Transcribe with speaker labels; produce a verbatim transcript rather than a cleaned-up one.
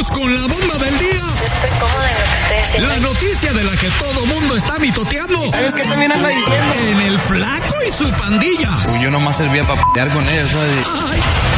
Speaker 1: Vamos con la bomba del día.
Speaker 2: Estoy cómoda en lo que estoy haciendo.
Speaker 1: La noticia de la que todo mundo está mitoteando.
Speaker 3: ¿Sabes qué también anda diciendo?
Speaker 1: En el Flaco y su pandilla.
Speaker 4: Yo nomás servía para p***ar con ellos, ¿sabes?
Speaker 1: Ay.